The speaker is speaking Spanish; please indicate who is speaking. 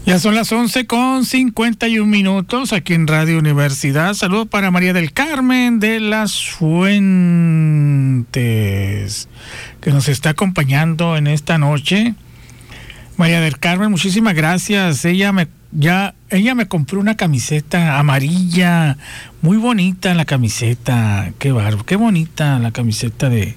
Speaker 1: Ya son las 11:51 aquí en Radio Universidad. Saludos para María del Carmen de las Fuentes, que nos está acompañando en esta noche. María del Carmen, muchísimas gracias. Ella me compró una camiseta amarilla, muy bonita la camiseta. Qué bonita la camiseta de